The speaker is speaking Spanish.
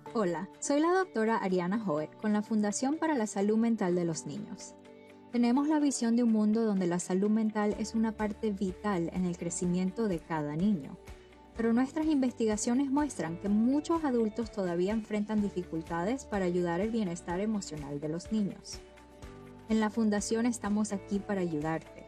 Hola, soy la doctora Ariana Hoet con la Fundación para la Salud Mental de los Niños. Tenemos la visión de un mundo donde la salud mental es una parte vital en el crecimiento de cada niño. Pero nuestras investigaciones muestran que muchos adultos todavía enfrentan dificultades para ayudar el bienestar emocional de los niños. En la Fundación estamos aquí para ayudarte.